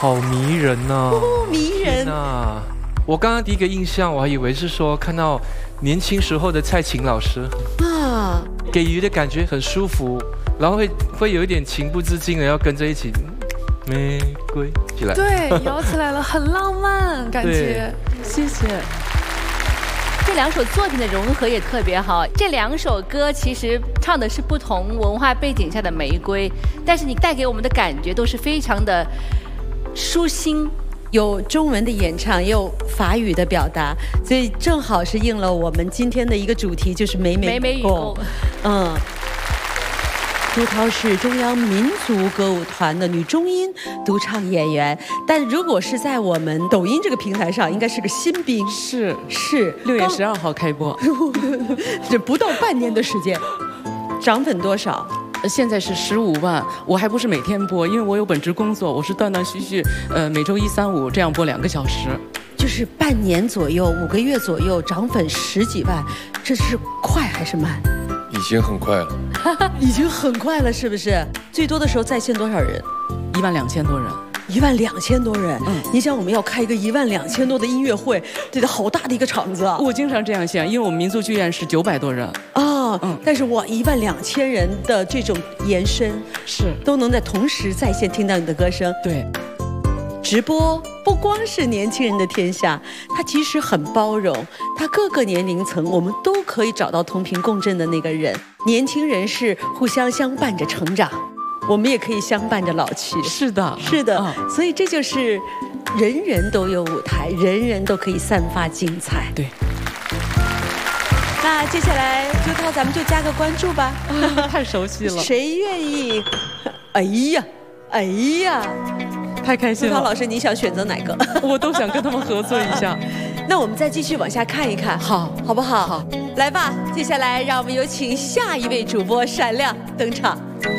好迷人呐、 迷人呐！我刚刚第一个印象，我还以为是说看到年轻时候的蔡琴老师啊， 给予的感觉很舒服，然后会有一点情不自禁的要跟着一起玫瑰起来。 对，摇起来了，很浪漫感觉。谢谢。 这两首作品的融合也特别好。这两首歌其实唱的是不同文化背景下的玫瑰，但是你带给我们的感觉都是非常的舒心。 有中文的演唱，也有法语的表达，所以正好是应了我们今天的一个主题，就是美美与共。朱涛是中央民族歌舞团的女中音独唱演员，但如果是在我们抖音这个平台上，应该是个新兵。是 6月12号开播， 这不到半年的时间，涨粉多少？ 现在是15万，我还不是每天播，因为我有本职工作，我是断断续续，每周1、3、5这样播2个小时。 就是半年左右，5个月左右，涨粉10几万，这是快还是慢？ 已经很快了， 已经很快了，是不是？最多的时候在线多少人 ？12000多人。 12000多人，你想我们要开一个12000多的音乐会，得好大的一个场子啊！ 我经常这样想，因为我们民族剧院是900多人啊，但是我12000人的这种延伸都能在同时在线听到你的歌声。 对， 直播不光是年轻人的天下，它其实很包容，它各个年龄层我们都可以找到同频共振的那个人。年轻人是互相相伴着成长，我们也可以相伴着老去。 是的， 所以这就是人人都有舞台，人人都可以散发精彩。 对。 那接下来朱涛，咱们就加个关注吧。 太熟悉了。 谁愿意？哎呀， 太开心了。 朱涛老师，你想选择哪个？ 我都想跟他们合作一下。 那我们再继续往下看一看，好不好？好，来吧。接下来让我们有请下一位主播闪亮登场。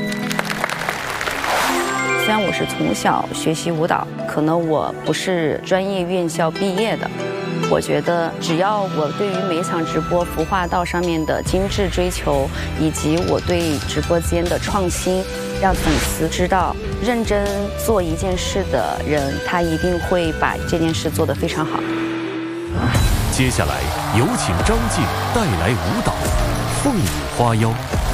虽然我是从小学习舞蹈，可能我不是专业院校毕业的，我觉得只要我对于每一场直播服化道上面的精致追求，以及我对直播间的创新，让粉丝知道，认真做一件事的人，他一定会把这件事做得非常好。 接下来有请张晋带来舞蹈《凤舞花妖》。